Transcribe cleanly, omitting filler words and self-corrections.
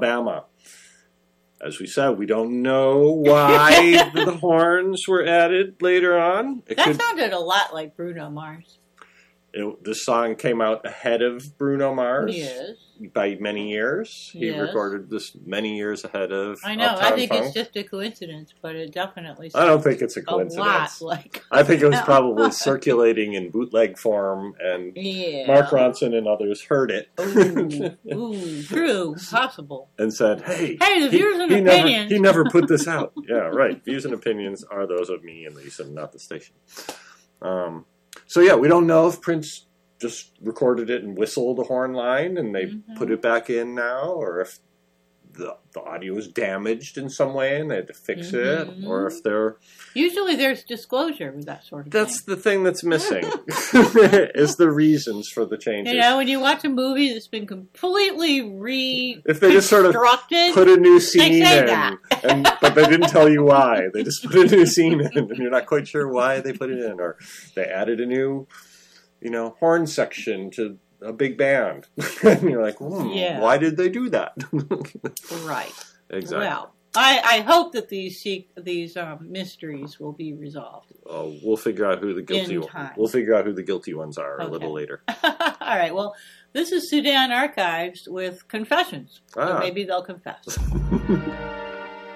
Alabama. As we said, we don't know why the horns were added later on. That sounded a lot like Bruno Mars. This song came out ahead of Bruno Mars. Yes. By many years. He recorded this many years ahead of I know. Uptown I think Funk. it's just a coincidence, but it definitely I don't think it's a coincidence. A lot like I think it was probably circulating in bootleg form, and Mark Ronson and others heard it. Ooh, true. Possible. And said, hey, the views and opinions. He never put this out. Yeah, right. Views and opinions are those of me and Lisa, not the station. So, yeah, we don't know if Prince just recorded it and whistled a horn line and they put it back in now, or if the audio is damaged in some way and they had to fix it, or if they're... Usually there's disclosure with that sort of That's thing. the thing that's missing, is the reasons for the changes. You know, when you watch a movie that's been completely reconstructed... If they just sort of put a new scene in, but they didn't tell you why. They just put a new scene in and you're not quite sure why they put it in, or they added a new... horn section to a big band. And you're like, why did they do that? Right. Exactly. Well, I hope that these mysteries will be resolved. Oh, we'll figure out who the guilty ones are a little later. All right. Well, this is Sudan Archives with Confessions. So maybe they'll confess.